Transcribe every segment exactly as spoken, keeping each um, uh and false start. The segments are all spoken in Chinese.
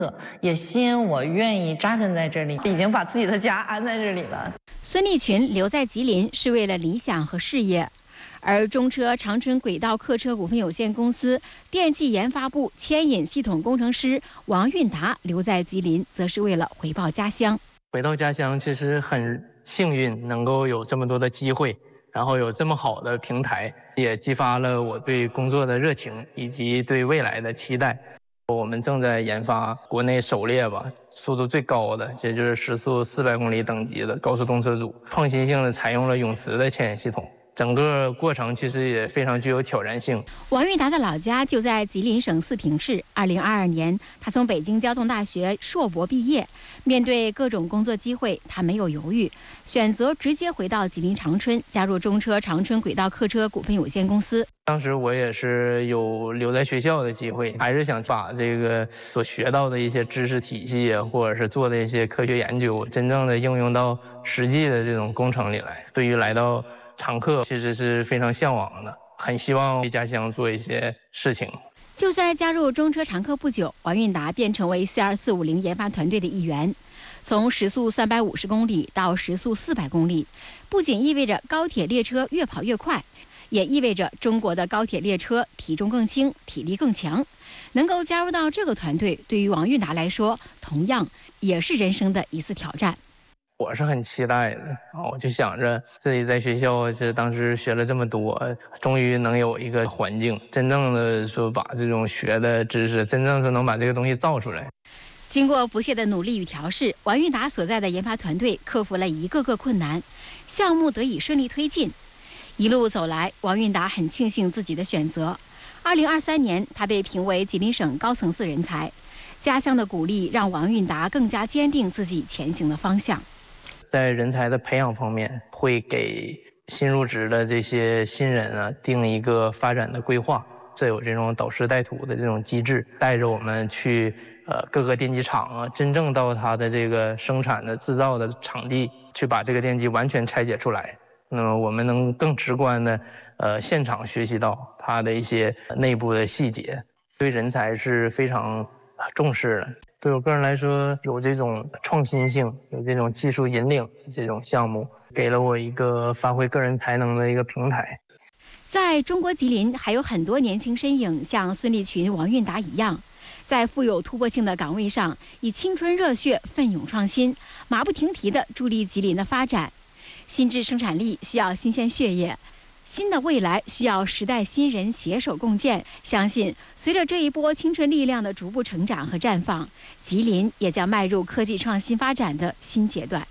也吸引我愿意扎根在这里，已经把自己的家安在这里了。 孙立群留在吉林是为了理想和事业，而中车长春轨道客车股份有限公司电气研发部牵引系统工程师王运达留在吉林，则是为了回报家乡。 回到家乡，其实很幸运，能够有这么多的机会，然后有这么好的平台，也激发了我对工作的热情以及对未来的期待。我们正在研发国内首列吧，速度最高的，也就是时速四百公里等级的高速动车组，创新性的采用了永磁的牵引系统。整个过程其实也非常具有挑战性。 王运达的老家就在吉林省四平市。二零二二年，他从北京交通大学硕博毕业。面对各种工作机会，他没有犹豫，选择直接回到吉林长春，加入中车长春轨道客车股份有限公司。 当时我也是有留在学校的机会，还是想把这个所学到的一些知识体系，或者是做的一些科学研究，真正的应用到实际的这种工程里来。对于来到常客其实是非常向往的，很希望为家乡做一些事情。 就在加入中车常客不久，王运达便成为 C 二四五零研发团队的一员。从时速三百五十公里到时速四百公里，不仅意味着高铁列车越跑越快，也意味着中国的高铁列车体重更轻，体力更强。能够加入到这个团队，对于王运达来说，同样也是人生的一次挑战。 我是很期待的啊！我就想着自己在学校是当时学了这么多，终于能有一个环境，真正的说把这种学的知识，真正是能把这个东西造出来。 经过不懈的努力与调试，王运达所在的研发团队克服了一个个困难，项目得以顺利推进。一路走来，王运达很庆幸自己的选择。二零二三年，他被评为吉林省高层次人才。家乡的鼓励让王运达更加坚定自己前行的方向。 在人才的培养方面，会给新入职的这些新人啊定一个发展的规划，这有这种导师带徒的这种机制，带着我们去呃各个电机厂啊，真正到它的这个生产的制造的场地，去把这个电机完全拆解出来。那么我们能更直观的呃现场学习到它的一些内部的细节，对人才是非常重视的。对我个人来说，有这种创新性，有这种技术引领这种项目，给了我一个发挥个人才能的一个平台。 在中国吉林，还有很多年轻身影像孙立群、王运达一样，在富有突破性的岗位上，以青春热血奋勇创新，马不停蹄地助力吉林的发展。新质生产力需要新鲜血液，新的未来需要时代新人携手共建。相信随着这一波青春力量的逐步成长和绽放，吉林也将迈入科技创新发展的新阶段。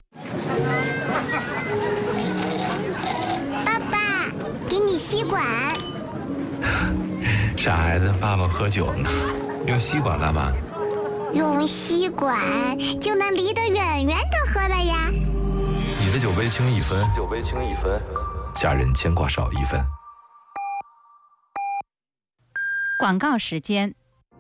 爸爸，给你吸管。 傻孩子，爸爸喝酒呢，用吸管干嘛？ 用吸管就能离得远远的喝了呀。 你的酒杯轻一分，酒杯轻一分，家人牵挂少一分。 广告时间。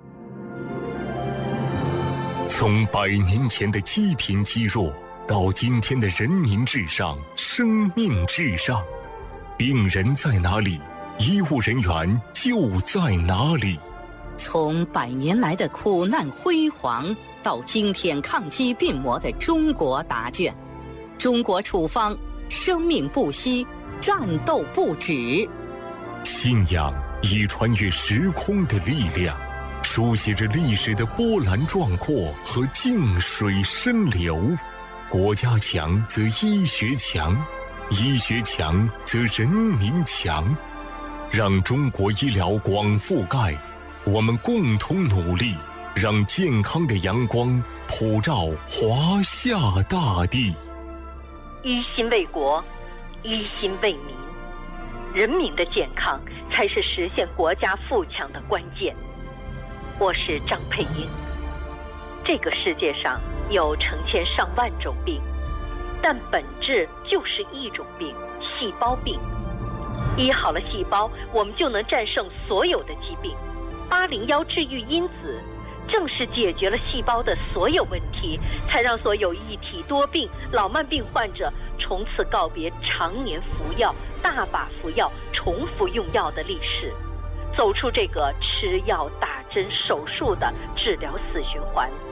从百年前的积贫积弱，到今天的人民至上、生命至上，病人在哪里，医务人员就在哪里。 从百年来的苦难辉煌，到今天抗击病魔的中国答卷。中国处方，生命不息，战斗不止。 信仰以穿越时空的力量，书写着历史的波澜壮阔和静水深流。国家强则医学强，医学强则人民强。让中国医疗广覆盖，我们共同努力，让健康的阳光普照华夏大地。 一心为国，一心为民，人民的健康才是实现国家富强的关键。我是张佩英。这个世界上有成千上万种病，但本质就是一种病——细胞病。医好了细胞，我们就能战胜所有的疾病。八零幺治愈因子正是解决了细胞的所有问题，才让所有一体多病、老慢病患者从此告别常年服药、大把服药、重复用药的历史，走出这个吃药、打针、手术的治疗死循环。